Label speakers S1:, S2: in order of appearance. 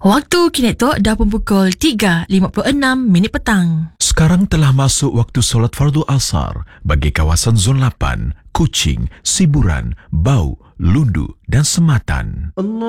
S1: Waktu kini tu dah pun pukul 3.56 minit petang.
S2: Sekarang telah masuk waktu solat fardu asar bagi kawasan Zon 8, Kuching, Siburan, Bau, Lundu dan Sematan.